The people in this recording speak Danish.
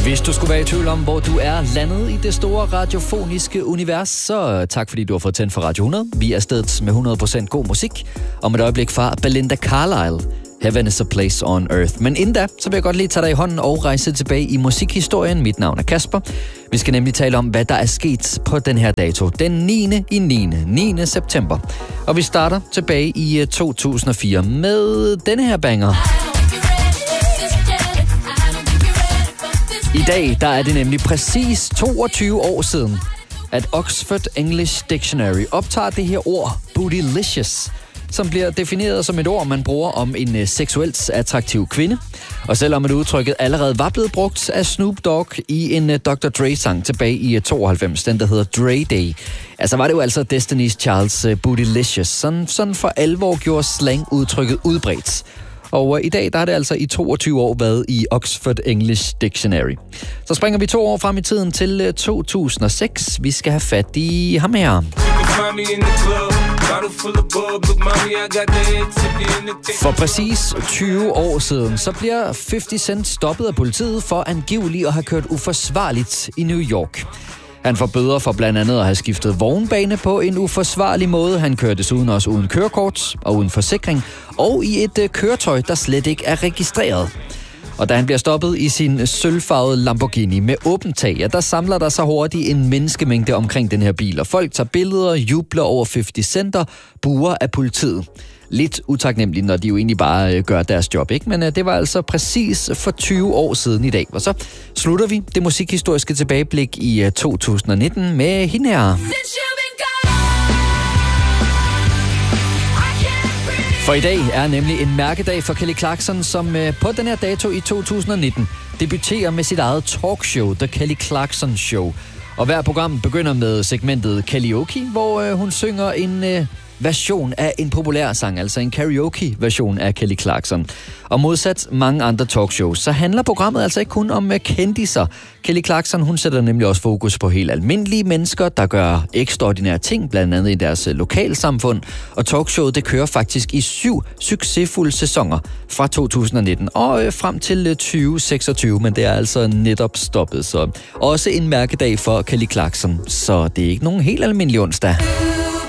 Hvis du skulle være i tvivl om, hvor du er landet i det store radiofoniske univers, så tak fordi du har fået tændt for Radio 100. Vi er stedet med 100% god musik. Om et øjeblik fra Belinda Carlisle. Heaven is a place on earth. Men inden da, så vil jeg godt lige tage dig i hånden og rejse tilbage i musikhistorien. Mit navn er Kasper. Vi skal nemlig tale om, hvad der er sket på den her dato. Den 9. september. Og vi starter tilbage i 2004 med denne her banger. I dag, der er det nemlig præcis 22 år siden, at Oxford English Dictionary optager det her ord, bootylicious, som bliver defineret som et ord, man bruger om en seksuelt attraktiv kvinde. Og selvom udtrykket allerede var blevet brugt af Snoop Dogg i en Dr. Dre-sang tilbage i 92, den der hedder Dre Day, altså var det jo altså Destiny's Child's bootylicious, sådan for alvor gjorde slang-udtrykket udbredt. Og i dag, der har det altså i 22 år været i Oxford English Dictionary. Så springer vi 2 år frem i tiden til 2006. Vi skal have fat i ham her. For præcis 20 år siden, så bliver 50 Cent stoppet af politiet for angiveligt at have kørt uforsvarligt i New York. Han får bøder for blandt andet at have skiftet vognbane på en uforsvarlig måde. Han kører desuden også uden kørekort og uden forsikring, og i et køretøj, der slet ikke er registreret. Og da han bliver stoppet i sin sølvfarvede Lamborghini med åbent tag, der samler der sig hurtigt en menneskemængde omkring den her bil. Og folk tager billeder, jubler over 50 Center, buer af politiet. Lidt utaknemmeligt, når de jo egentlig bare gør deres job, ikke? Men det var altså præcis for 20 år siden i dag. Og så slutter vi det musikhistoriske tilbageblik i 2019 med hende her. For i dag er nemlig en mærkedag for Kelly Clarkson, som på den her dato i 2019 debuterer med sit eget talkshow, The Kelly Clarkson Show. Og hver program begynder med segmentet karaoke, hvor hun synger en version af en populær sang, altså en karaoke-version af Kelly Clarkson. Og modsat mange andre talkshows, så handler programmet altså ikke kun om kendiser. Kelly Clarkson, hun sætter nemlig også fokus på helt almindelige mennesker, der gør ekstraordinære ting, blandt andet i deres lokalsamfund. Og talkshowet, det kører faktisk i 7 succesfulde sæsoner fra 2019 og frem til 2026, men det er altså netop stoppet. Så også en mærkedag for Kelly Clarkson, så det er ikke nogen helt almindelig onsdag.